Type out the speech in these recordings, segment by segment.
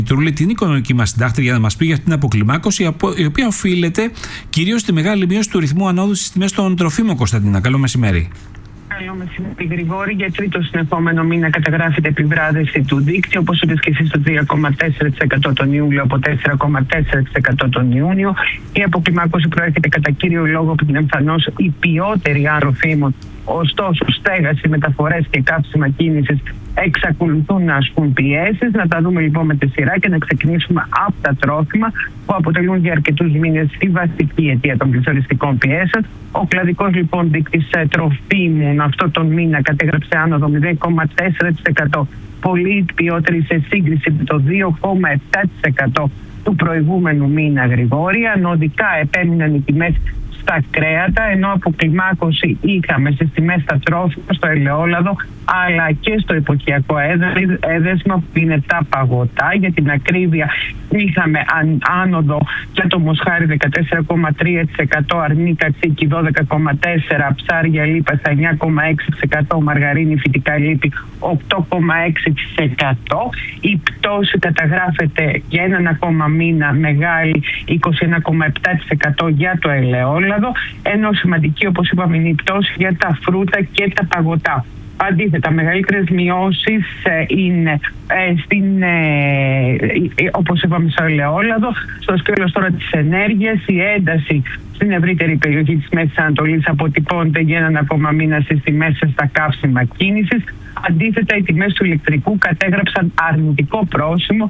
Δημητρούλη, την οικονομική μας συντάκτρια, για να μας πει για αυτή την αποκλιμάκωση, η οποία οφείλεται κυρίως στη μεγάλη μείωση του ρυθμού ανόδου στις τιμές των τροφίμων. Κωνσταντίνα, καλό μεσημέρι. Καλό μεσημέρι, Γρηγόρη. Για τρίτο συνεχόμενο μήνα καταγράφεται επιβράδυση του δίκτυου, όπως είπες και εσύ, στο 3,4% τον Ιούλιο από 4,4% τον Ιούνιο. Η αποκλιμάκωση προέρχεται κατά κύριο λόγο από την εμφανώς η ποιότερη τροφίμων. Ωστόσο, στέγαση, μεταφορές και καύσιμα κίνησης εξακολουθούν να ασκούν πιέσεις. Να τα δούμε λοιπόν με τη σειρά και να ξεκινήσουμε από τα τρόφιμα, που αποτελούν για αρκετούς μήνες η βασική αιτία των πληθωριστικών πιέσεων. Ο κλαδικός λοιπόν δείκτης τροφίμων αυτό τον μήνα κατέγραψε άνοδο 0,4%, πολύ ποιότερη σε σύγκριση με το 2,7% του προηγούμενου μήνα, Γρηγόρη. Ανωδικά επέμειναν οι τιμές στα κρέατα, ενώ αποκλιμάκωση είχαμε στις τιμές στα τρόφιμα, στο ελαιόλαδο, αλλά και στο εποχιακό έδεσμα που είναι τα παγωτά. Για την ακρίβεια είχαμε άνοδο για το μοσχάρι 14,3%, αρνί κατσίκι 12,4%, ψάρια λίπα στα 9,6%, μαργαρίνη φυτικά λίπη 8,6%. Η πτώση καταγράφεται για έναν ακόμα μήνα μεγάλη, 21,7% για το ελαιόλαδο, ενώ σημαντική, όπως είπαμε, είναι η πτώση για τα φρούτα και τα παγωτά. Αντίθετα, μεγαλύτερες μειώσεις είναι όπως είπαμε, στο ελαιόλαδο. Στο σκέλος τώρα της ενέργειας, η ένταση στην ευρύτερη περιοχή της Μέσης Ανατολής αποτυπώνεται για έναν ακόμα μήνα στις τιμές στα καύσιμα κίνησης. Αντίθετα, οι τιμές του ηλεκτρικού κατέγραψαν αρνητικό πρόσημο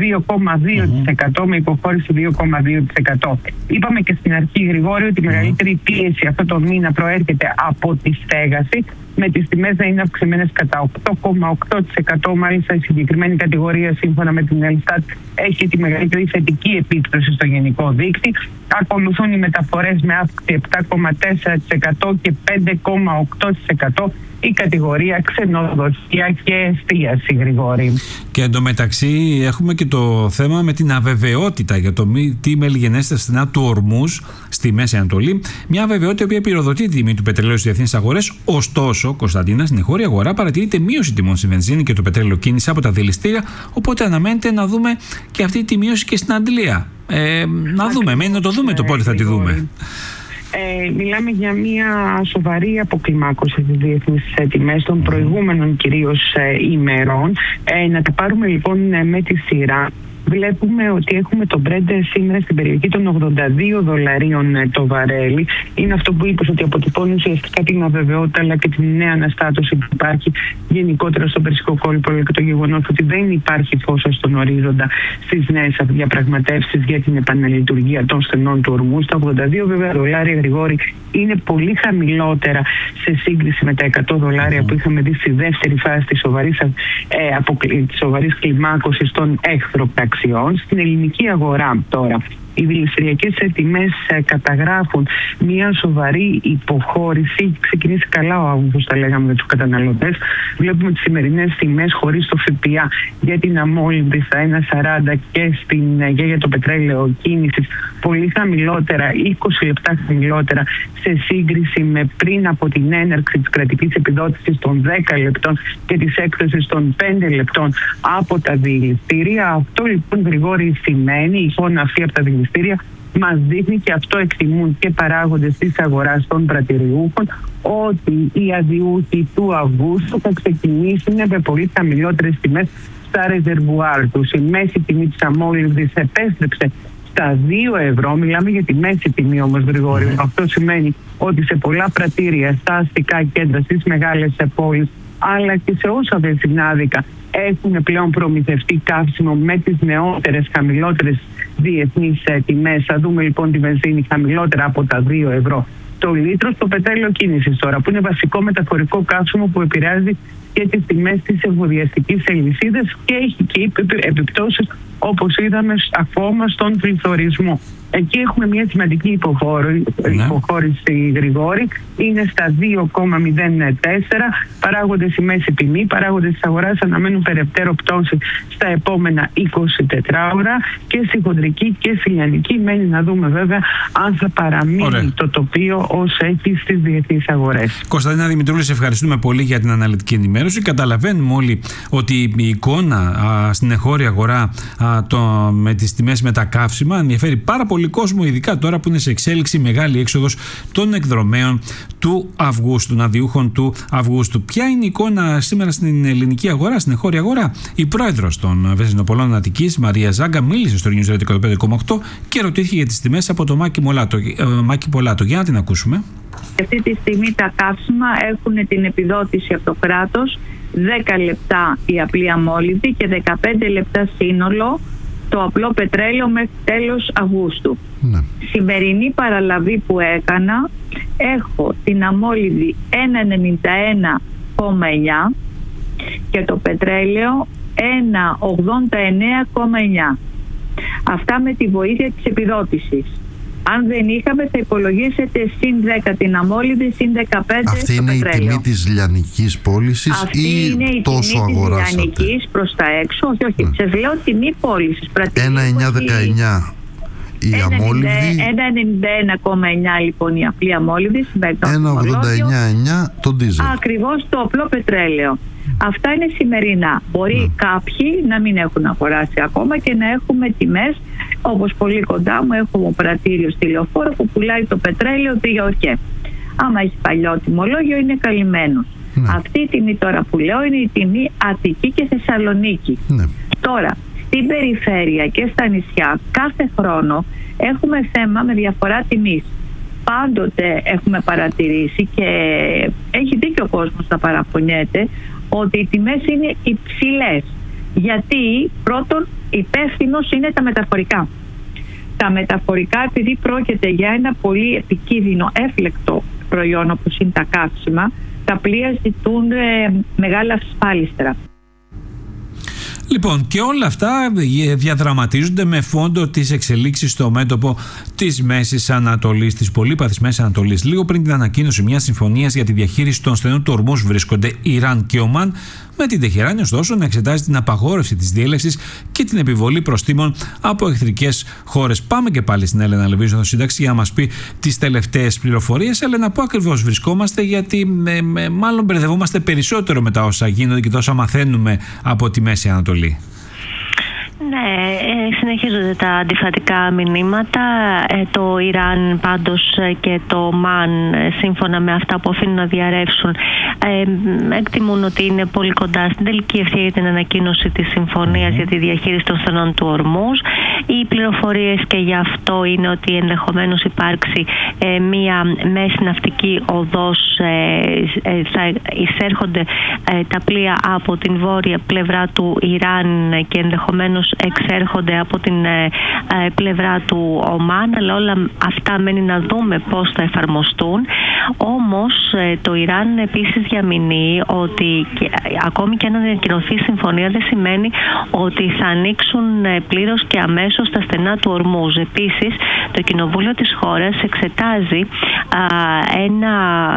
2,2% με υποχώρηση 2,2%. Είπαμε και στην αρχή, Γρηγόρη, ότι η μεγαλύτερη πίεση αυτό το μήνα προέρχεται από τη στέγαση, με τις τιμές να είναι αυξημένες κατά 8,8%. Μάλιστα, η συγκεκριμένη κατηγορία, σύμφωνα με την Ελστάτ, έχει τη μεγαλύτερη θετική επίπτωση στο γενικό δείκτη. Ακολουθούν οι μεταφορές με αύξηση 7,4% και 5,8%. Η κατηγορία ξενοδοχεία και εστίαση, Γρηγόρη. Και εντωμεταξύ έχουμε και το θέμα με την αβεβαιότητα για το τι μελιγενέστε στενά του Ορμούζ στη Μέση Ανατολή. Μια αβεβαιότητα η οποία πυροδοτεί τη τιμή του πετρελαίου στις διεθνείς αγορές. Ωστόσο, Κωνσταντίνα, στην εγχώρια αγορά παρατηρείται μείωση τιμών στη βενζίνη και το πετρέλαιο κίνηση από τα δηληστήρια. Οπότε αναμένεται να δούμε και αυτή τη μείωση και στην Αντλία. Να δούμε, μένει να το δούμε το πότε θα τη δούμε. Μιλάμε για μια σοβαρή αποκλιμάκωση στις διεθνείς τιμές των προηγούμενων κυρίως ημερών. Να τα πάρουμε λοιπόν με τη σειρά. Βλέπουμε ότι έχουμε το Brent σήμερα στην περιοχή των $82 το βαρέλι. Είναι αυτό που είπες, ότι αποτυπώνει ουσιαστικά την αβεβαιότητα αλλά και την νέα αναστάτωση που υπάρχει γενικότερα στον Περσικό κόλπο, και το γεγονός ότι δεν υπάρχει φως στον ορίζοντα στις νέες διαπραγματεύσεις για την επαναλειτουργία των στενών του Ορμούζ. Τα $82 βέβαια, Γρηγόρη, είναι πολύ χαμηλότερα σε σύγκριση με τα $100 που είχαμε δει στη δεύτερη φάση της σοβαρής κλιμάκωσης των εχθροπραξιών. Στην ελληνική αγορά τώρα, οι δηληστηριακές τιμές καταγράφουν μια σοβαρή υποχώρηση. Έχει ξεκινήσει καλά ο Αύγουστος, τα λέγαμε, με τους καταναλωτές. Βλέπουμε τις σημερινές τιμές χωρίς το ΦΠΑ για την αμόλυντη στα 1,40 και για το πετρέλαιο κίνησης πολύ χαμηλότερα, 20 λεπτά χαμηλότερα σε σύγκριση με πριν από την έναρξη της κρατικής επιδότησης των 10 λεπτών και της έκδοσης των 5 λεπτών από τα δηληστήρια. Αυτό λοιπόν, Γρηγόρη, σημαίνει, η εικόνα αυτή από τα δηληστήρια μας δείχνει, και αυτό εκτιμούν και παράγοντες της αγοράς των πρατηριούχων, ότι οι αδειούχοι του Αυγούστου θα ξεκινήσουν με πολύ χαμηλότερες τιμές στα ρεζερβουάρ τους. Η μέση τιμή της αμόλυνσης επέστρεψε στα €2. Μιλάμε για τη μέση τιμή όμως, Γρηγόρη. Αυτό σημαίνει ότι σε πολλά πρατήρια, στα αστικά κέντρα, στις μεγάλες πόλεις, αλλά και σε όσα βενζινάδικα έχουν πλέον προμηθευτεί καύσιμο με τις νεότερες, χαμηλότερες διεθνείς τιμές. Θα δούμε λοιπόν τη βενζίνη χαμηλότερα από τα €2 το λίτρο. Στο πετρέλαιο κίνησης τώρα, που είναι βασικό μεταφορικό καύσιμο που επηρεάζει και τις τιμές της εφοδιαστικής αλυσίδας και έχει και επιπτώσεις, όπως είδαμε, ακόμα στον πληθωρισμό. Εκεί έχουμε μια σημαντική υποχώρηση, Γρηγόρη. Είναι στα 2,04. Παράγοντες η μέση τιμή, παράγοντες της αγοράς αναμένουν περαιτέρω πτώση στα επόμενα 24 ώρα, και στη χοντρική και στη λιανική. Μένει να δούμε βέβαια αν θα παραμείνει το τοπίο όσο έχει στις διεθνείς αγορές. Κωνσταντίνα Δημητρούλη, σε ευχαριστούμε πολύ για την αναλυτική ενημέρωση. Καταλαβαίνουμε όλοι ότι η εικόνα στην εγχώρια αγορά με τις τιμές με τα καύσιμα. Ενδιαφέρει πάρα πολύ κόσμο, ειδικά τώρα που είναι σε εξέλιξη μεγάλη έξοδος των εκδρομέων του Αυγούστου, ναδιούχων του Αυγούστου. Ποια είναι η εικόνα σήμερα στην ελληνική αγορά, στην εγχώρια αγορά? Η πρόεδρος των Βενζινοπολών Αττικής, Μαρία Ζάγκα, μίλησε στο News Radio 105,8 και ρωτήθηκε για τις τιμές από το Μάκη Πολάτο. Για να την ακούσουμε. Αυτή τη στιγμή τα καύσιμα έχουν την επιδότηση από το κράτος 10 λεπτά η απλή αμόλυντη και 15 λεπτά σύνολο το απλό πετρέλαιο μέχρι τέλος Αυγούστου. Ναι. Σημερινή παραλαβή που έκανα, έχω την αμόλυντη 1,91,9 και το πετρέλαιο 1,89,9. Αυτά με τη βοήθεια της επιδότησης. Αν δεν είχαμε, θα υπολογίσετε συν 10 την αμόλυντη, συν 15 αυτή το πετρέλαιο. Αυτή είναι η τιμή της λιανικής πώλησης ή τόσο αγοράσατε? Αυτή είναι η τιμή της λιανικής προς τα έξω. Όχι. Σας λέω τιμή πώλησης. 1,919 η αμόλυντη. 1,91,9 λοιπόν η απλή αμόλυντη. 1,89,9 το ντίζελ. Ακριβώς το απλό πετρέλαιο. Αυτά είναι σημερινά. Μπορεί κάποιοι να μην έχουν αγοράσει ακόμα και να έχουμε τιμές, όπως πολύ κοντά μου έχω πρατήριο στη Λεωφόρο που πουλάει το πετρέλαιο 2 ΟΚΕ. Άμα έχει παλιό τιμολόγιο είναι καλυμμένος. Αυτή η τιμή τώρα που λέω είναι η τιμή Αττική και Θεσσαλονίκη. Τώρα, στην περιφέρεια και στα νησιά κάθε χρόνο έχουμε θέμα με διαφορά τιμής. Πάντοτε έχουμε παρατηρήσει και έχει δίκιο ο κόσμος να παραπονιέται ότι οι τιμές είναι υψηλές. Γιατί πρώτον υπεύθυνος είναι τα μεταφορικά. Τα μεταφορικά, επειδή πρόκειται για ένα πολύ επικίνδυνο έφλεκτο προϊόν όπως είναι τα καύσιμα, τα πλοία ζητούν μεγάλα ασφάλιστρα. Λοιπόν, και όλα αυτά διαδραματίζονται με φόντο τις εξελίξεις στο μέτωπο της Μέσης Ανατολής, της πολύπαθης Μέσης Ανατολής. Λίγο πριν την ανακοίνωση μιας συμφωνίας για τη διαχείριση των στενών του Ορμούζ βρίσκονται Ιράν και Ομάν, με την Τεχεράνη ωστόσο να εξετάζει την απαγόρευση της διέλευσης και την επιβολή προστίμων από εχθρικές χώρες. Πάμε και πάλι στην Έλενα Λεβίζο στο σύνταξη για να μας πει τις τελευταίες πληροφορίες. Έλενα, πού ακριβώς βρισκόμαστε? Γιατί μάλλον μπερδευόμαστε περισσότερο με τα όσα γίνονται και τα όσα μαθαίνουμε από τη Μέση Ανατολή. Ναι, συνεχίζονται τα αντιφατικά μηνύματα. Το Ιράν πάντως και το Ομάν, σύμφωνα με αυτά που αφήνουν να διαρρεύσουν, εκτιμούν ότι είναι πολύ κοντά στην τελική ευθεία για την ανακοίνωση της συμφωνίας για τη διαχείριση των στενών του Ορμούζ. Οι πληροφορίες και γι' αυτό είναι ότι ενδεχομένως υπάρξει μία μέση ναυτική οδός, θα εισέρχονται τα πλοία από την βόρεια πλευρά του Ιράν και ενδεχομένως εξέρχονται από την πλευρά του Ομάν, αλλά όλα αυτά μένει να δούμε πώς θα εφαρμοστούν. Όμως το Ιράν επίσης διαμηνύει ότι ακόμη και αν ανακοινωθεί συμφωνία δεν σημαίνει ότι θα ανοίξουν πλήρως και αμέσως τα στενά του Ορμούζ. Επίσης το Κοινοβούλιο της χώρας εξετάζει ένα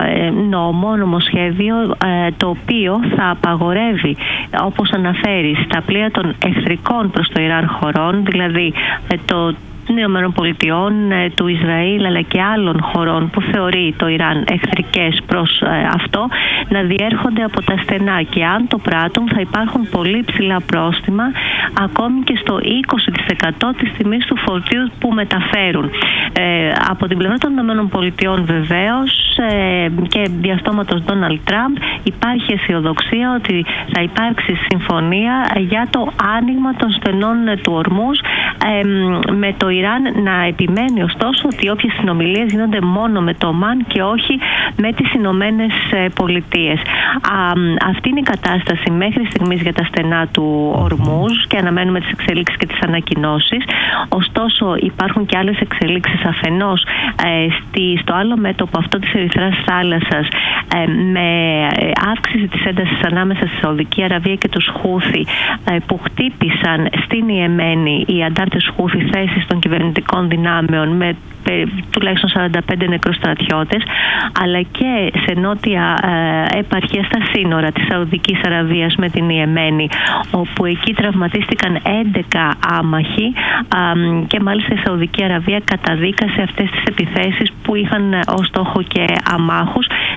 νομοσχέδιο το οποίο θα απαγορεύει, όπως αναφέρει, στα πλοία των εχθρικών προς το Ιράν χωρών, δηλαδή των ΗΠΑ, του Ισραήλ αλλά και άλλων χωρών που θεωρεί το Ιράν εχθρικές προς αυτό, να διέρχονται από τα στενά, και αν το πράττουν θα υπάρχουν πολύ ψηλά πρόστιμα, ακόμη και στο 20% της τιμής του φορτίου που μεταφέρουν. Από την πλευρά των ΗΠΑ βεβαίως και διαστόματος Ντόναλντ Τραμπ υπάρχει αισιοδοξία ότι θα υπάρξει συμφωνία για το άνοιγμα των στενών του Ορμούζ, με το Ιράν να επιμένει ωστόσο ότι όποιες συνομιλίες γίνονται μόνο με το Ομάν και όχι με τις Ηνωμένες Πολιτείες. Αυτή είναι η κατάσταση μέχρι στιγμής για τα στενά του Ορμούζ και αναμένουμε τις εξελίξεις και τις ανακοινώσεις. Ωστόσο υπάρχουν και άλλες εξελίξεις αφενός στο άλλο μέτωπο, αυτό της Ερυθράς θάλασσας, με αύξηση της έντασης ανάμεσα στη Σαουδική Αραβία και τους Χούθι, που χτύπησαν στην Ιεμένη οι αντάρτες Χούθι θέσεις των κυβερνητικών δυνάμεων με τουλάχιστον 45 νεκρούς στρατιώτες, αλλά και σε νότια επαρχία στα σύνορα της Σαουδικής Αραβίας με την Ιεμένη, όπου εκεί τραυματίστηκαν 11 άμαχοι και μάλιστα η Σαουδική Αραβία καταδίκασε αυτές τις επιθέσεις που είχαν ως στόχο και αμάχους,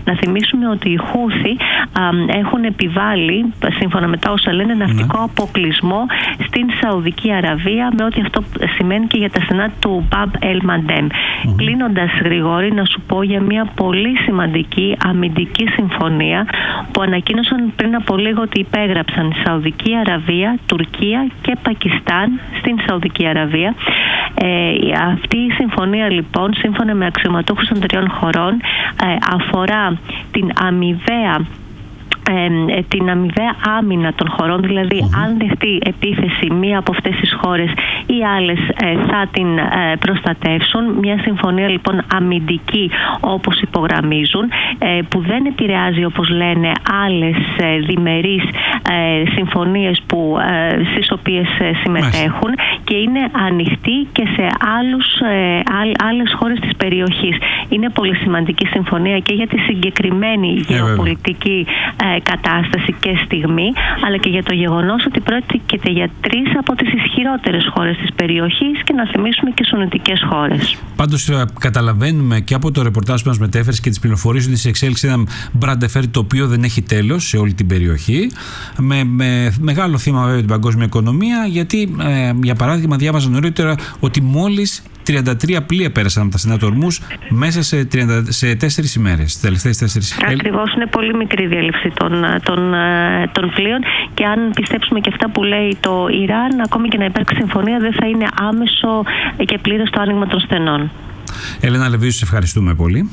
Να θυμίσουμε ότι οι Χούθι έχουν επιβάλει, σύμφωνα με τα όσα λένε, ναυτικό αποκλεισμό στην Σαουδική Αραβία, με ό,τι αυτό σημαίνει και για τα στενά του Μπαμπ Ελ Μαντέμ. Κλείνοντας, Γρηγόρη, να σου πω για μια πολύ σημαντική αμυντική συμφωνία που ανακοίνωσαν πριν από λίγο ότι υπέγραψαν η Σαουδική Αραβία, Τουρκία και Πακιστάν στην Σαουδική Αραβία. Αυτή η συμφωνία, λοιπόν, σύμφωνα με αξιωματούχους των τριών χωρών, αφορά την αμοιβαία άμυνα των χωρών, δηλαδή αν δεχτεί επίθεση μία από αυτές τις χώρες ή άλλες θα την προστατεύσουν. Μια συμφωνία λοιπόν αμυντική, όπως υπογραμμίζουν, που δεν επηρεάζει, όπως λένε, άλλες διμερείς συμφωνίες στις οποίες συμμετέχουν και είναι ανοιχτή και σε άλλες χώρες της περιοχής. Είναι πολύ σημαντική συμφωνία και για τη συγκεκριμένη γεωπολιτική κατάσταση και στιγμή, αλλά και για το γεγονός ότι πρόκειται για 3 από τις ισχυρότερες χώρες της περιοχής και να θυμίσουμε και σουννιτικές χώρες. Πάντως καταλαβαίνουμε και από το ρεπορτάζ που μας μετέφερες και τις πληροφορίες ότι σε εξέλιξη ένα μπραντεφέρ το οποίο δεν έχει τέλος σε όλη την περιοχή, με μεγάλο θύμα βέβαια την παγκόσμια οικονομία, γιατί για παράδειγμα διάβαζα νωρίτερα ότι μόλις 33 πλοία πέρασαν από τα στενά του Ορμούζ μέσα σε 4 ημέρες, τις τελευταίες 4 ημέρες. Ακριβώς, είναι πολύ μικρή η διέλευση των πλοίων και αν πιστέψουμε και αυτά που λέει το Ιράν, ακόμη και να υπάρξει συμφωνία, δεν θα είναι άμεσο και πλήρως το άνοιγμα των στενών. Έλενα Λεβίου, σε ευχαριστούμε πολύ.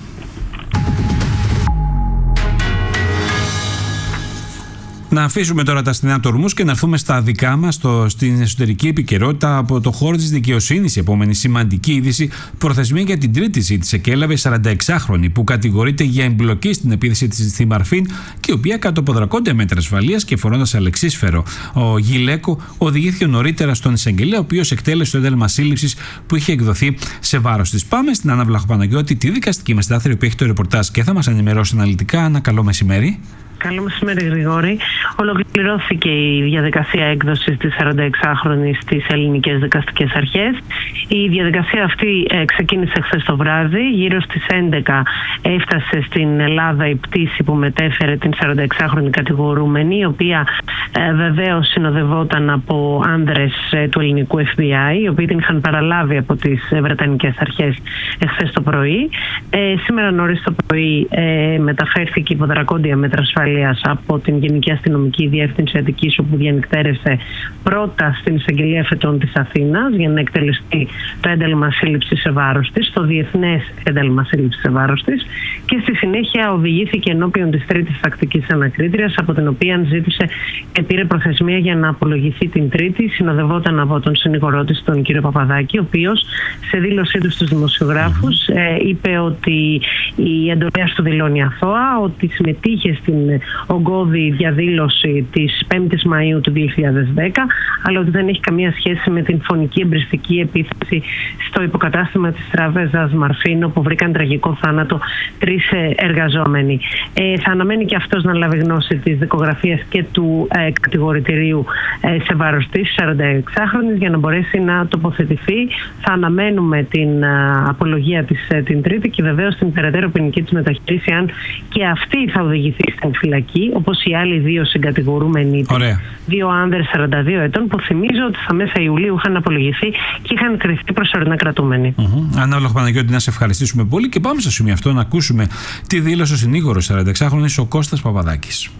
Να αφήσουμε τώρα τα στενά του Ορμούζ και να έρθουμε στα δικά μας, στην εσωτερική επικαιρότητα από το χώρο της δικαιοσύνης. Η επόμενη σημαντική είδηση: προθεσμία για την τρίτη ζήτηση εκέλαβε 46χρονη που κατηγορείται για εμπλοκή στην επίθεση της στη Μαρφίν και η οποία, κάτω από δρακόντια μέτρα ασφαλείας και φορώντας αλεξίσφαιρο γυλαίκο, οδηγήθηκε νωρίτερα στον εισαγγελέα, ο οποίος εκτέλεσε το ένταλμα σύλληψης που είχε εκδοθεί σε βάρος της. Πάμε στην Άννα Βλαχοπαναγιώτη, τη δικαστική μεσητάθρη, που έχει το ρεπορτάζ και θα μας ενημερώσει αναλυτικά. Άννα, καλό μεσημέρι. Καλό μεσημέρι, Γρηγόρη. Ολοκληρώθηκε η διαδικασία έκδοσης της 46χρονης στις ελληνικές δικαστικές αρχές. Η διαδικασία αυτή ξεκίνησε χθες το βράδυ. Γύρω στις 11 έφτασε στην Ελλάδα η πτήση που μετέφερε την 46χρονη κατηγορούμενη, η οποία βεβαίως συνοδευόταν από άνδρες του ελληνικού FBI, οι οποίοι την είχαν παραλάβει από τις βρετανικές αρχές χθες το πρωί. Σήμερα νωρίς το πρωί μεταφέρθηκε υπό δρακόντια μέτρα ασφαλείας από την Γενική Αστυνομική Διεύθυνση Αττικής, όπου διανυκτέρευσε πρώτα στην Εισαγγελία Εφετών της Αθήνας για να εκτελεστεί το ένταλμα σύλληψης σε βάρος της, το διεθνές ένταλμα σύλληψης σε βάρος της, και στη συνέχεια οδηγήθηκε ενώπιον της τρίτης τακτικής ανακρίτριας, από την οποία ζήτησε και πήρε προθεσμία για να απολογηθεί την Τρίτη. Συνοδευόταν από τον συνηγορό της, τον κύριο Παπαδάκη, ο οποίος σε δήλωσή του στους δημοσιογράφους είπε ότι η εντολέας του δηλώνει αθώα, ότι συμμετείχε στην ογκώδη διαδήλωση της 5ης Μαΐου του 2010, αλλά ότι δεν έχει καμία σχέση με την φωνική εμπριστική επίθεση στο υποκατάστημα της τράπεζας Μαρφίν, όπου βρήκαν τραγικό θάνατο 3 εργαζόμενοι. Θα αναμένει και αυτός να λάβει γνώση της δικογραφίας και του κατηγορητηρίου σε βάρος της 46χρονης για να μπορέσει να τοποθετηθεί. Θα αναμένουμε την απολογία της την Τρίτη και βεβαίως την περαιτέρω ποινική της μεταχείριση, αν και αυτή θα οδηγηθεί στην φυλακή, όπως οι άλλοι 2 συγκατηγορούμενοι, 2 άνδρες 42 ετών, που θυμίζω ότι στα μέσα Ιουλίου είχαν απολογηθεί και είχαν κριθεί προσωρινά κρατούμενοι. Άννα Βλαχοπαναγιώτη, να σε ευχαριστήσουμε πολύ και πάμε στο σημείο αυτό να ακούσουμε τι δήλωσε ο συνήγορος 46χρονης, ο Κώστας Παπαδάκης.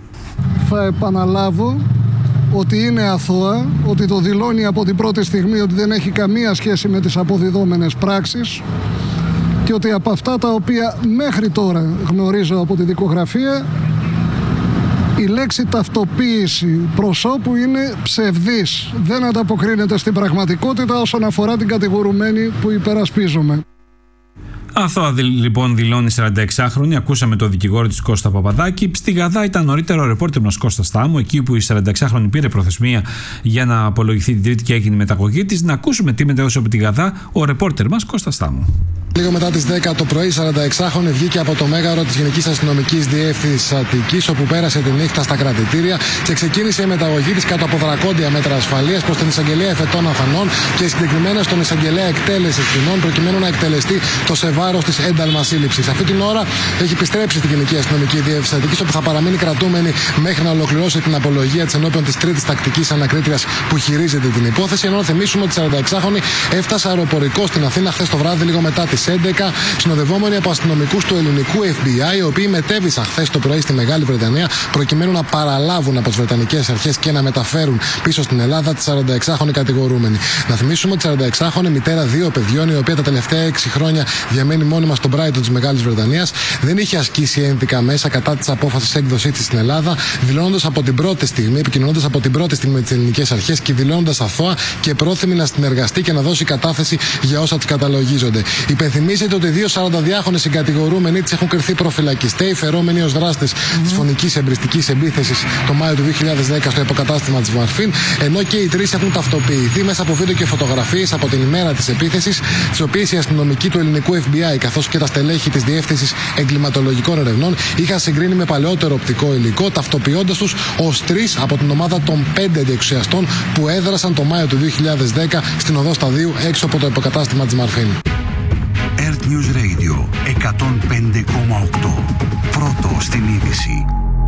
Θα επαναλάβω ότι είναι αθώα, ότι το δηλώνει από την πρώτη στιγμή, ότι δεν έχει καμία σχέση με τις αποδιδόμενες πράξεις και ότι από αυτά τα οποία μέχρι τώρα γνωρίζω από τη δικογραφία, η λέξη ταυτοποίηση προσώπου είναι ψευδής. Δεν ανταποκρίνεται στην πραγματικότητα όσον αφορά την κατηγορουμένη που υπερασπίζομαι. Αθώα λοιπόν δηλώνει 46χρονη. Ακούσαμε τον δικηγόρο της Κώστα Παπαδάκη. Στη Γαδά ήταν νωρίτερα ο ρεπόρτερ μας Κώστας Στάμου, εκεί που η 46χρονη πήρε προθεσμία για να απολογηθεί την Τρίτη και έγινε η μεταγωγή της. Να ακούσουμε τι μετέδωσε από τη Γαδά ο ρεπόρτερ μας Κώστας Στάμου. Λίγο μετά τις 10 το πρωί, η 46χρονη βγήκε από το μέγαρο της Γενικής Αστυνομικής Διεύθυνσης Αττικής, όπου πέρασε τη νύχτα στα κρατητήρια και ξεκίνησε η μεταγωγή της κάτω από δρακόντια μέτρα ασφαλείας προς την Εισαγγελία Εφετών Αθανών και συγκεκριμένα στον Εισαγγελέα Εκτέλεσης Ποινών, προκειμένου να εκτελεστεί το σε βάρος της ένταλμα σύλληψης. Αυτή την ώρα έχει επιστρέψει στην Γενική Αστυνομική Διεύθυνση Αττικής, όπου θα παραμείνει κρατούμενη μέχρι να ολοκληρώσει την απολογία της ενώπιον της τρίτης τακτικής ανακρίτριας που χειρίζεται την υπόθεση. Ενώ να θυμίσουμε ότι η 46χρονη έφτασε αεροπορικό στην Αθήνα χθες το βράδυ, λίγο μετά τις 11, συνοδευόμενη από αστυνομικούς του ελληνικού FBI, οι οποίοι μετέβησαν χθες το πρωί στη Μεγάλη Βρετανία προκειμένου να παραλάβουν από τις βρετανικές αρχές και να μεταφέρουν πίσω στην Ελλάδα τη 46χρονη κατηγορούμενη. Να θυμίσουμε ότι η 46χρονη μητέρα 2 παιδιών, η οποία τα τελευταία 6 χρόνια διαμένει μόνιμα στον Brighton της Μεγάλης Βρετανίας, δεν είχε ασκήσει ένδικα μέσα κατά της απόφασης έκδοσής της στην Ελλάδα, επικοινωνώντας από την πρώτη στιγμή με τις ελληνικές αρχές και δηλώνοντας αθώα και πρόθυμη να συνεργαστεί και να δώσει κατάθεση για όσα της καταλογίζονται. Υπενθυμίζεται ότι 2 42χρονες συγκατηγορούμενοι της έχουν κριθεί προφυλακιστέοι, φερόμενοι ως δράστες της φωνικής εμπριστικής επίθεσης το Μάιο του 2010 στο υποκατάστημα της Μαρφίν, ενώ και οι 3 έχουν ταυτοποιηθεί μέσα από βίντεο και φωτογραφίες από την ημέρα της επίθεσης, τις οποίες οι αστυνομικοί του ελληνικού FBI καθώς και τα στελέχη της Διεύθυνσης Εγκληματολογικών Ερευνών είχαν συγκρίνει με παλαιότερο οπτικό υλικό, ταυτοποιώντας τους ως 3 από την ομάδα των 5 αντιεξουσιαστών που έδρασαν το Μάιο του 2010 στην οδό Σταδίου έξω από το υποκατάστημα της Μαρφίν. Earth News Radio 105,8. Πρώτο στην είδηση.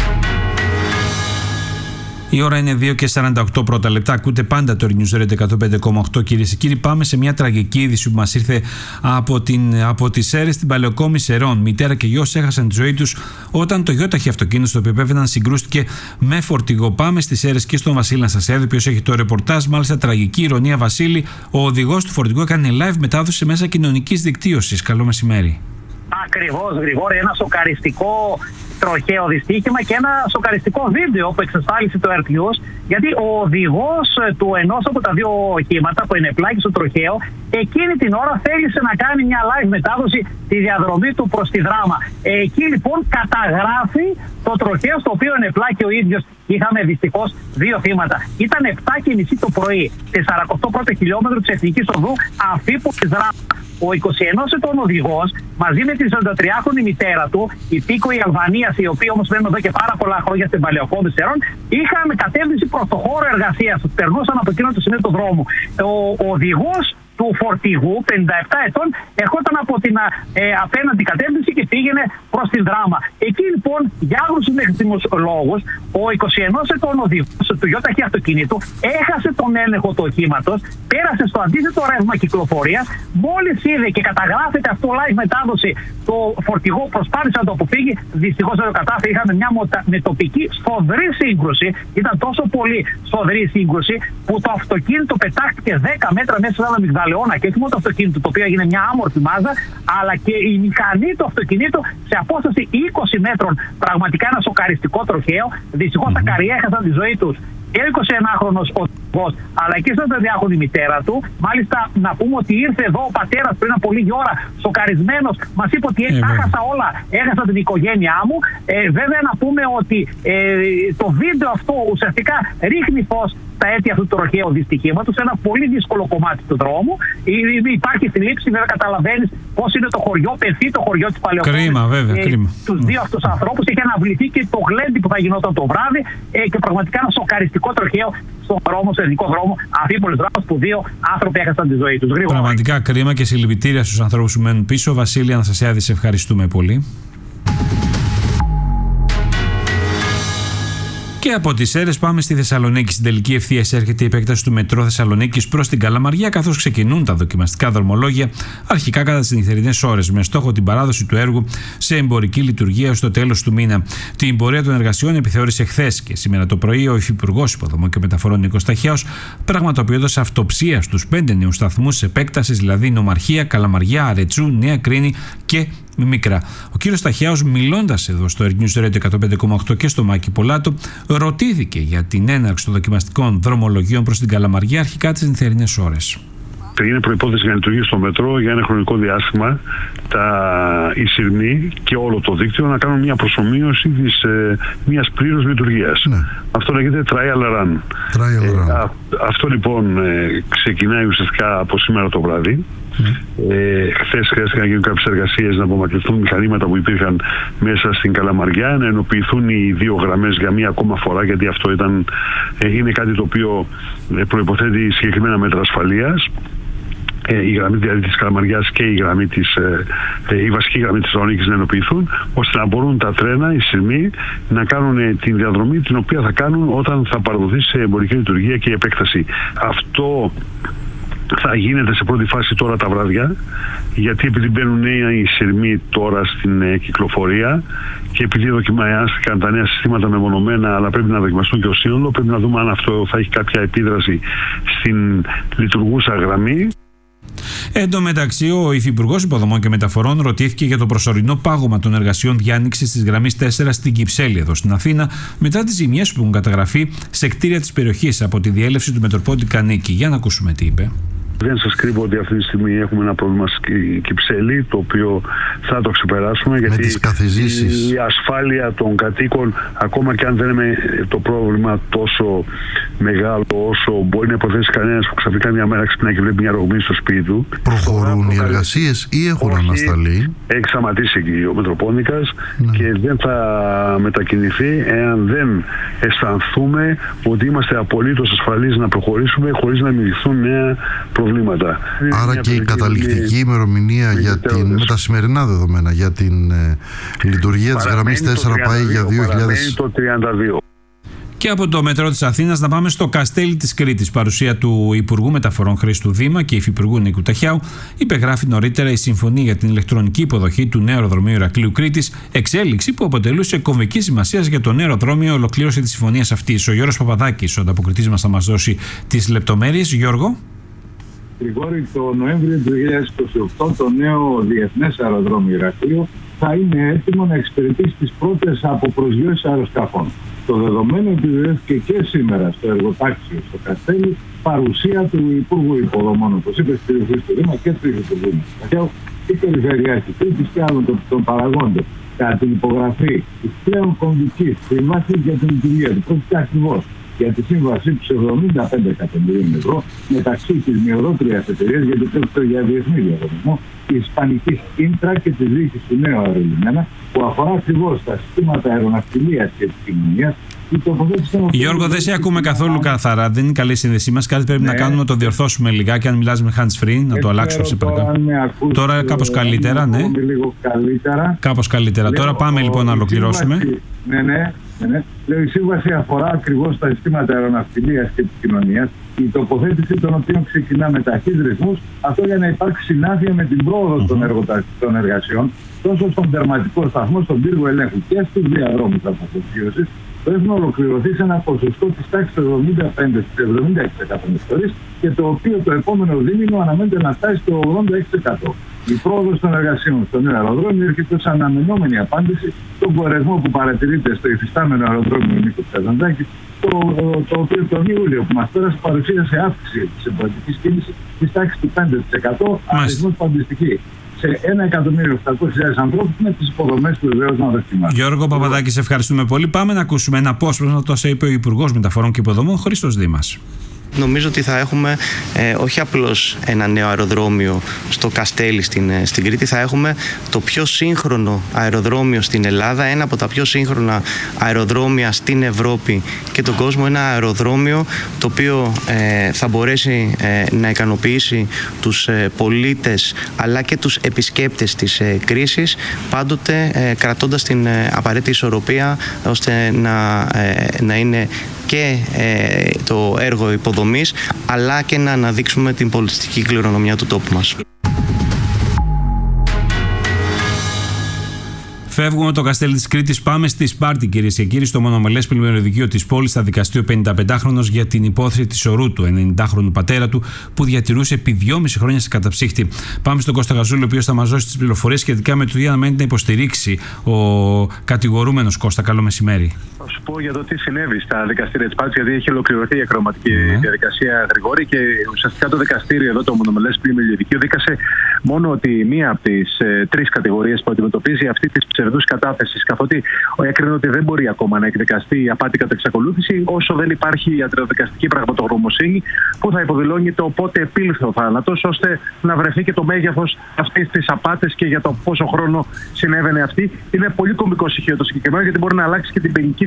Η ώρα είναι 2:48 πρώτα λεπτά. Ακούτε πάντα το News Radio 105,8. Κυρίες και κύριοι, πάμε σε μια τραγική είδηση που μας ήρθε από τις Σέρρες στην Παλαιοκόμη Σερών. Μητέρα και γιος έχασαν τη ζωή τους όταν το γιόταχη αυτοκίνητο στο οποίο επέβαιναν συγκρούστηκε με φορτηγό. Πάμε στις Σέρρες και στον Βασίλη να σας έδει, ποιος έχει το ρεπορτάζ. Μάλιστα, τραγική ηρωνία, Βασίλη. Ο οδηγός του φορτηγού έκανε live μετάδοση μέσα κοινωνικής δικτύωσης. Καλό μεσημέρι. Ακριβώς, Γρηγόρη, ένα σοκαριστικό τροχαίο δυστύχημα και ένα σοκαριστικό βίντεο που εξασφάλισε το Earth News, γιατί ο οδηγός του ενός από τα 2 οχήματα που ενεπλάκη στο τροχαίο εκείνη την ώρα θέλησε να κάνει μια live μετάδοση τη διαδρομή του προς τη Δράμα. Εκεί λοιπόν καταγράφει το τροχαίο στο οποίο ενεπλάκη ο ίδιος. Είχαμε δυστυχώς 2 θύματα. Ήταν 7:30 το πρωί, 48 πρώτο χιλιόμετρο της Εθνικής Οδού Αφίπου της Δράμα. Ο 21 ετών οδηγός μαζί με τη 43χρονη μητέρα του, υπήκοοι Αλβανίας, οι οποίοι όμως μένουν εδώ και πάρα πολλά χρόνια στην Παλαιοκόμη Σερών, είχαν κατεύθυνση προς το χώρο εργασίας τους. Περνούσαν από εκείνο το σημείο του δρόμου. Ο οδηγός του φορτηγού, 57 ετών, ερχόταν από την απέναντι κατεύθυνση και πήγαινε προς την Δράμα. Εκεί λοιπόν, για άγνωστους νεκριτήμους λόγους, ο 21 ετών οδηγός του γιόταχη αυτοκινήτου έχασε τον έλεγχο του οχήματος, πέρασε στο αντίθετο ρεύμα κυκλοφορίας. Μόλις είδε και καταγράφεται αυτό live μετάδοση, το φορτηγό προσπάθησε να το αποφύγει. Δυστυχώς δεν το κατάφερε. Είχαμε μια μετοπική σφοδρή σύγκρουση. Ήταν τόσο πολύ σφοδρή σύγκρουση που το αυτοκίνητο πετάχτηκε 10 μέτρα μέσα σε ένα μυγδαλαιώνα. Και όχι μόνο το αυτοκίνητο, το οποίο έγινε μια άμορφη μάζα, αλλά και η μηχανή του αυτοκινήτου σε απόσταση 20 μέτρων. Πραγματικά ένα σοκαριστικό τροχαίο. Δυστυχώς τα καριέ έχασαν τη ζωή τους. Και ο 21χρονος οδηγός, αλλά και η 42χρονη μητέρα του. Μάλιστα, να πούμε ότι ήρθε εδώ ο πατέρας πριν από λίγη ώρα, σοκαρισμένος. Μας είπε ότι έχασα όλα, έχασα την οικογένειά μου. Βέβαια, να πούμε ότι το βίντεο αυτό ουσιαστικά ρίχνει φως στα αίτια αυτού του τροχαίου δυστυχήματος, σε ένα πολύ δύσκολο κομμάτι του δρόμου. Υπάρχει θλίψη, βέβαια, καταλαβαίνεις πώς είναι το χωριό, πεθεί το χωριό της Παλαιοκόμης. Κρίμα, βέβαια, κρίμα. Τους 2 αυτούς ανθρώπους έχει αναβληθεί και το γλέντι που θα γινόταν το βράδυ και πραγματικά ένα σοκαριστικό τροχαίο στον δρόμο, στο ελληνικό δρόμο, Αφίπολης Δράμας, που 2 άνθρωποι έχασαν τη ζωή τους. Πραγματικά κρίμα και συλληπιτήρια στους ανθρώπους που μένουν πίσω. Βασίλη Αναστασιάδη, σε ευχαριστούμε πολύ. Και από τις Σέρρες πάμε στη Θεσσαλονίκη. Στην τελική ευθείας έρχεται η επέκταση του μετρό Θεσσαλονίκης προς την Καλαμαριά, καθώς ξεκινούν τα δοκιμαστικά δρομολόγια αρχικά κατά τις νυχτερινές ώρες, με στόχο την παράδοση του έργου σε εμπορική λειτουργία ως το τέλος του μήνα. Την πορεία των εργασιών επιθεώρησε χθες και σήμερα το πρωί ο Υφυπουργός Υποδομών και Μεταφορών Νίκος Ταχιάος, πραγματοποιώντας αυτοψία στους 5 νέους σταθμούς επέκτασης, δηλαδή Νομαρχία, Καλαμαριά, Αρετσού, Νέα Κρίνη και Μίκρα. Ο κύριος Ταχιάος, μιλώντας εδώ στο News Radio 105,8 και στο Μάκη Πολάτο, ρωτήθηκε για την έναρξη των δοκιμαστικών δρομολογίων προς την Καλαμαριά αρχικά τις νυχτερινές ώρες. Είναι προϋπόθεση για να λειτουργήσει το μετρό για ένα χρονικό διάστημα οι σειρμοί και όλο το δίκτυο να κάνουν μια προσομοίωση της μιας πλήρους λειτουργίας. Ναι. Αυτό λέγεται trial run. Αυτό λοιπόν ξεκινάει ουσιαστικά από σήμερα το βράδυ. Χθες χρειάστηκε να γίνουν κάποιες εργασίες, να απομακρυνθούν μηχανήματα που υπήρχαν μέσα στην Καλαμαριά, να ενοποιηθούν οι 2 γραμμές για μία ακόμα φορά, γιατί αυτό είναι κάτι το οποίο προϋποθέτει συγκεκριμένα μέτρα ασφαλείας. η γραμμή δηλαδή της Καλαμαριάς και η βασική γραμμή της Θεσσαλονίκης να ενοποιηθούν, ώστε να μπορούν τα τρένα, οι σειρμοί, να κάνουν την διαδρομή την οποία θα κάνουν όταν θα παραδοθεί σε εμπορική λειτουργία και η επέκταση. Αυτό θα γίνεται σε πρώτη φάση τώρα τα βράδια, γιατί επειδή μπαίνουν νέοι σειρμοί τώρα στην κυκλοφορία και επειδή δοκιμάστηκαν τα νέα συστήματα μεμονωμένα, αλλά πρέπει να δοκιμαστούν και ως σύνολο, πρέπει να δούμε αν αυτό θα έχει κάποια επίδραση στην λειτουργούσα γραμμή. Εν τω μεταξύ, ο Υφυπουργός Υποδομών και Μεταφορών ρωτήθηκε για το προσωρινό πάγωμα των εργασιών διάνοιξης της γραμμής 4 στην Κυψέλη, εδώ στην Αθήνα, μετά τις ζημιές που έχουν καταγραφεί σε κτίρια της περιοχής από τη διέλευση του Μετροπόντη Κανίκη. Για να ακούσουμε τι είπε. Δεν σας κρύβω ότι αυτή τη στιγμή έχουμε ένα πρόβλημα στη Κυψέλη, το οποίο θα το ξεπεράσουμε, γιατί η ασφάλεια των κατοίκων, ακόμα και αν δεν είναι το πρόβλημα τόσο μεγάλο όσο μπορεί να υποθέσει κανένας που ξαφνικά μια μέρα ξυπνάει και βλέπει μια ρογμή στο σπίτι του. Προχωρούν οι εργασίες ή έχουν ανασταλεί? Έχει σταματήσει εκεί ο Μετροπόνικας και δεν θα μετακινηθεί εάν δεν αισθανθούμε ότι είμαστε απολύτως ασφαλείς να προχωρήσουμε χωρίς να δημιουργηθούν νέα προβλήματα. Άρα και η καταληκτική ημερομηνία με τα σημερινά δεδομένα για την λειτουργία της γραμμής 4 πάει για 2032. Και από το μετρό της Αθήνας να πάμε στο Καστέλι της Κρήτης. Παρουσία του Υπουργού Μεταφορών Χρήστου Δήμα και Υφυπουργού Νίκου Ταχιάου, υπεγράφει νωρίτερα η συμφωνία για την ηλεκτρονική υποδοχή του νέου αεροδρομίου Ηρακλείου Κρήτης, εξέλιξη που αποτελούσε κομβική σημασία για το νέο αεροδρόμιο ολοκλήρωση της συμφωνίας αυτής. Ο Γιώργος Παπαδάκης, ο ανταποκριτής μας, θα μας δώσει τις λεπτομέρειες. Γιώργο. Γρηγόρη, το Νοέμβριο του 2028 το νέο διεθνές αεροδρόμιο Ηρακλείου θα είναι έτοιμο να εξυπηρετήσει τις πρώτες αποπροσγειώσεις αεροσκαφών. Το δεδομένο επιβεβαιώθηκε και σήμερα στο εργοτάξιο στο Καστέλι, παρουσία του Υπουργού Υποδομών, όπως είπε, στη περιοχή του Δήμα και του Υπουργού Νίκου και Περιφερειάρχη Κρήτης και άλλων των παραγόντων κατά την υπογραφή της πλέον κομβικής συμβάσης για την λειτουργία του. Πρόκειται ακριβώς για τη σύμβαση του 75 εκατομμυρίων ευρώ μεταξύ της μειοδότριας εταιρείας, γιατί πρόκειται για διεθνή διαδρομό, της Ισπανικής Ίντρα και της διοίκησης του νέου αερολιμένα, που αφορά ακριβώς τα συστήματα αεροναυτιλίας και επικοινωνίας. Γιώργο, δεν σε ακούμε καθόλου καθαρά. Δεν είναι καλή η σύνδεσή μας. Κάτι πρέπει να κάνουμε, να το διορθώσουμε λιγάκι. Αν μιλάς με hands free, να το αλλάξουμε, σε παρακαλώ. Τώρα κάπως καλύτερα, ναι. Κάπως καλύτερα. Τώρα πάμε λοιπόν να ολοκληρώσουμε. Ναι. Η σύμβαση αφορά ακριβώς τα συστήματα αεροναυτιλίας και επικοινωνίας, η τοποθέτηση των οποίων ξεκινά με ταχύς ρυθμούς, αυτό για να υπάρξει συνάφεια με την πρόοδο των εργασιών, τόσο στον τερματικό σταθμό, στον πύργο ελέγχου και στους διαδρόμους αποφασίωσης, πρέπει να ολοκληρωθεί σε ένα ποσοστό της τάξης του 75-76% και το οποίο το επόμενο δίμηνο αναμένεται να φτάσει στο 86%. Η πρόοδος των εργασιών στο νέο αεροδρόμιο έρχεται ως αναμενόμενη απάντηση στον κορεσμό που παρατηρείται στο υφιστάμενο αεροδρόμιο Νίκου Καζαντζάκη, το οποίο τον Ιούλιο που μας πέρασε παρουσίασε αύξηση της εμπορικής κίνησης της τάξης του 5%, αριθμός που αντιστοιχεί σε 1.800.000 ανθρώπους με τις υποδομές που βεβαίως να δοκιμάσουν. Γιώργο Παπαδάκη, σε ευχαριστούμε πολύ. Πάμε να ακούσουμε ένα απόσπασμα, τόσο είπε ο Υπουργός Μεταφορών και Υποδομών Χρήστος Δήμας. Νομίζω ότι θα έχουμε όχι απλώς ένα νέο αεροδρόμιο στο Καστέλι στην Κρήτη, θα έχουμε το πιο σύγχρονο αεροδρόμιο στην Ελλάδα, ένα από τα πιο σύγχρονα αεροδρόμια στην Ευρώπη και τον κόσμο, ένα αεροδρόμιο το οποίο θα μπορέσει να ικανοποιήσει τους πολίτες αλλά και τους επισκέπτες της κρίσης, πάντοτε κρατώντας την απαραίτητη ισορροπία ώστε να είναι και το έργο υποδομής αλλά και να αναδείξουμε την πολιτιστική κληρονομιά του τόπου μας. Φεύγουμε το Καστέλι της Κρήτης, πάμε στη Σπάρτη, κυρίες και κύριοι, στο μονομελές πλημμυροδικείο της πόλης. Θα δικαστεί ο 55χρονος για την υπόθεση της ορού του 90χρονου πατέρα του, που διατηρούσε επί 2,5 χρόνια σε καταψύχτη. Πάμε στον Κώστα Γαζούλη, ο οποίος θα μας δώσει τις πληροφορίες σχετικά με το τι αναμένεται να υποστηρίξει ο κατηγορούμενος. Κώστα, καλό μεσημέρι. Θα σου πω για το τι συνέβη στα δικαστήρια της Σπάρτης, γιατί έχει ολοκληρωθεί η ακροματική διαδικασία, Γρηγόρη, και ουσιαστικά το δικαστήριο εδώ, το μονομελές πλημμυροδικείο, δίκασε μόνο ότι μία από τις τρεις κατηγορίες που αντιμετωπίζει, αυτή της ψευδούς κατάθεσης, καθότι έκρινε ότι δεν μπορεί ακόμα να εκδικαστεί η απάτη κατά εξακολούθηση, όσο δεν υπάρχει ιατροδικαστική πραγματογνωμοσύνη που θα υποδηλώνει το πότε επήλθε ο θάνατος, ώστε να βρεθεί και το μέγεθος αυτής της απάτης και για το πόσο χρόνο συνέβαινε αυτή. Είναι πολύ κομβικό στοιχείο το συγκεκριμένο, γιατί μπορεί να αλλάξει και την ποινική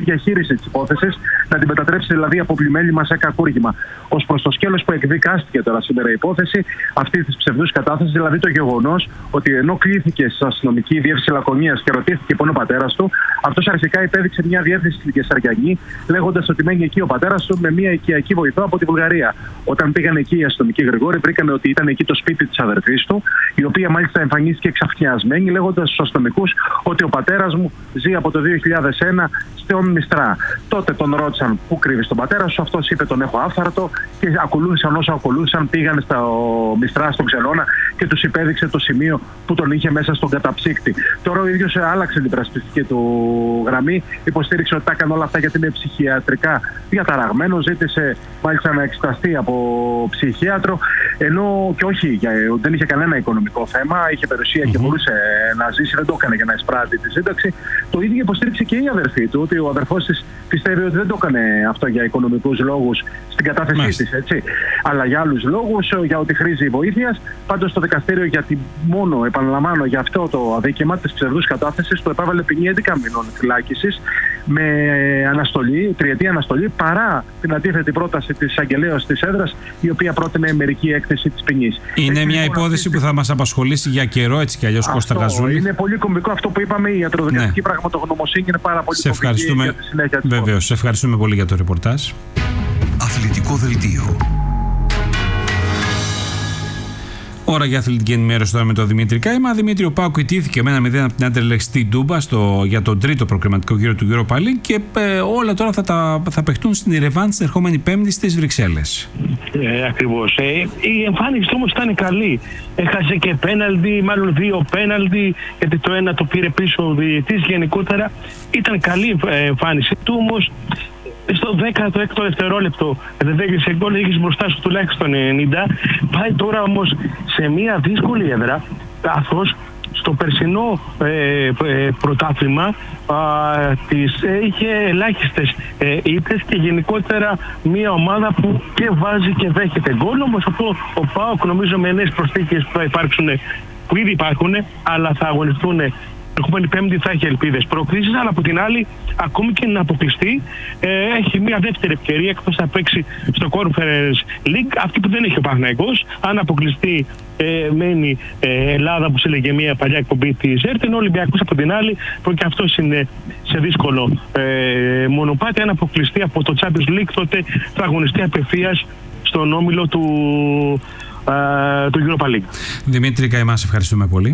διαχείριση της υπόθεσης, να την μετατρέψει δηλαδή από πλημέλημα σε κακούργημα. Ως προς το σκέλος που εκδικάστηκε τώρα σήμερα η υπόθεση αυτή της ψευδούς κατάθεσης, δηλαδή το γεγονός ότι ενώ κλήθηκε στην αστυνομική διεύθυνση Λακωνίας και ρωτήθηκε πού είναι ο πατέρας του, αυτός αρχικά υπέδειξε μια διεύθυνση στην Κεσαριανή, λέγοντας ότι μένει εκεί ο πατέρας του με μια οικιακή βοηθό από τη Βουλγαρία. Όταν πήγαν εκεί οι αστυνομικοί Γρηγόρη, βρήκαν ότι ήταν εκεί το σπίτι της αδερφής του, η οποία μάλιστα εμφανίστηκε εξαφνιασμένη, λέγοντας στους αστυνομικούς ότι ο πατέρας μου ζει από το 2001 στον Μιστρά. Τότε τον ρώτησαν πού κρύβεις τον πατέρα σου, αυτός είπε τον έχω άφθαρτο και ακολούθησαν όσο ακολούθησαν, πήγαν στο Μιστρά, στον Ξενώνα και τους υπέδειξε το σημείο που τον είχε μέσα στον καταψύκτη. Τώρα ο ίδιος άλλαξε την περασπιστική του γραμμή, υποστήριξε ότι τα έκανε όλα αυτά γιατί είναι ψυχιατρικά διαταραγμένο, ζήτησε μάλιστα να εξεταστεί από ψυχίατρο, ενώ και όχι, δεν είχε κανένα οικονομικό θέμα, είχε περιουσία και μπορούσε να ζήσει, δεν το έκανε για να εισπράττει τη σύνταξη. Το ίδιο υποστήριξε και η αδερφή του, ότι ο αδερφός της πιστεύει ότι δεν το έκανε αυτό για οικονομικούς λόγους στην κατάθεσή της, έτσι, αλλά για άλλους λόγους, για ότι χρήζει βοήθειας. Πάντως το δικαστήριο μόνο, επαναλαμβάνω, για αυτό το αδίκημα της ψευδούς κατάθεσης του επέβαλε ποινή 11 μηνών φυλάκισης με αναστολή, τριετή αναστολή, παρά την αντίθετη πρόταση της εισαγγελέως της έδρας, η οποία πρότεινε μερική έκθεση της ποινής. Είναι μια υπόθεση που θα μας απασχολήσει για καιρό, έτσι κι αλλιώς, Κώστα Γαζούλη. Είναι πολύ κομβικό αυτό που είπαμε, η ιατροδικαστική πραγματογνωμοσύνη είναι πάρα πολύ κομβική για τη συνέχεια της. Βεβαίως, σε ευχαριστούμε πολύ για το ρεπορτάζ. Αθλητικό δελτίο. Ώρα για αθλητική ενημέρωση τώρα με τον Δημήτρη Κάημα. Δημήτρη, ο ΠΑΟΚ ιτήθηκε με 1-0 από την Άντερλεχτ στη Ντούμπα για τον τρίτο προκριματικό γύρο του Europa League και όλα τώρα θα παιχτούν στην Ιρεβάν την ερχόμενη Πέμπτη στις Βρυξέλλες. Ακριβώς. Η εμφάνιση όμως ήταν καλή. Έχασε και πέναλτι, μάλλον 2 πέναλτι, γιατί το ένα το πήρε πίσω ο διαιτητής. Γενικότερα ήταν καλή η εμφάνιση του, όμως στο 16ο δευτερόλεπτο δεν δέχεσαι γκολ, έχεις μπροστά σου τουλάχιστον 90. Πάει τώρα όμως σε μια δύσκολη έδρα, καθώς στο περσινό πρωτάθλημα είχε ελάχιστες ήττες και γενικότερα μια ομάδα που και βάζει και δέχεται γκολ. Όμως αυτό ο ΠΑΟΚ, νομίζω, με νέες προσθήκες που ήδη υπάρχουν, αλλά θα αγωνιστούν ερχόμενη Πέμπτη, θα έχει ελπίδες πρόκρισης, αλλά από την άλλη, ακόμη και να αποκλειστεί, έχει μια δεύτερη ευκαιρία, εκτός θα παίξει στο Conference League, αυτή που δεν έχει ο Παναθηναϊκός. Αν αποκλειστεί, μένει Ελλάδα, που σε λέγε μια παλιά εκπομπή της ΕΡΤ, ενώ ο Ολυμπιακός από την άλλη, που και αυτός είναι σε δύσκολο μονοπάτι. Αν αποκλειστεί από το Champions League, τότε θα αγωνιστεί απευθείας στον όμιλο του Europa League. Δημήτρη Καϊμά, σε ευχαριστούμε πολύ.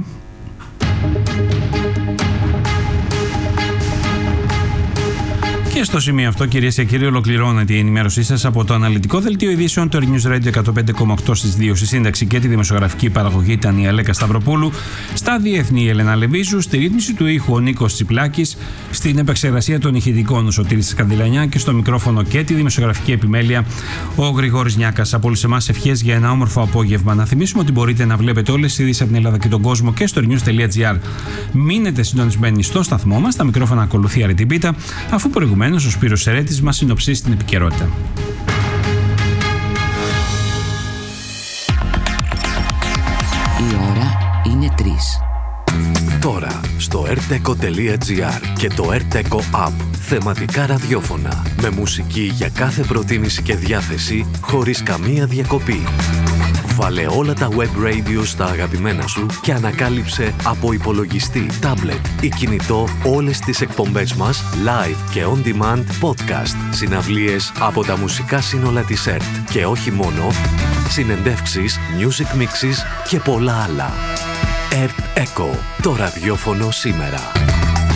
Και στο σημείο αυτό, κυρίες και κύριοι, ολοκληρώνεται η ενημέρωσή σας από το αναλυτικό δελτίο ειδήσεων του News Radio 105,8 στις 2. Στη σύνταξη και τη δημοσιογραφική παραγωγή ήταν η Αλέκα Σταυροπούλου. Στα διεθνή η Ελένα Λεβίζου. Στη ρύθμιση του ήχου ο Νίκος Τσιπλάκης. Στην επεξεργασία των ηχητικών ο Σωτήρης Σκανδυλανιά. Και στο μικρόφωνο και τη δημοσιογραφική επιμέλεια ο Γρηγόρης Νιάκας. Από όλους εμάς ευχές για ένα όμορφο απόγευμα. Να θυμίσουμε ότι μπορείτε να βλέπετε όλες τις ειδήσεις από την Ελλάδα και τον κόσμο και στο news.gr. Μείνετε συντονισμένοι στο σταθμό μας. Τα μικρόφωνα ακολουθεί Αρετή Πίτα, αφού προηγουμένως ο Σπύρος Σερέτης μας συνοψίσει την επικαιρότητα. Η ώρα είναι 3. Τώρα στο rteco.gr και το rteco app θεματικά ραδιόφωνα με μουσική για κάθε προτίμηση και διάθεση χωρίς καμία διακοπή. Βάλε όλα τα web radio στα αγαπημένα σου και ανακάλυψε από υπολογιστή, τάμπλετ ή κινητό όλες τις εκπομπές μας live και on demand podcast, συναυλίες από τα μουσικά σύνολα της ΕΡΤ και όχι μόνο, συνεντεύξεις, music mixes και πολλά άλλα. ΕΡΤ Echo, το ραδιόφωνο σήμερα.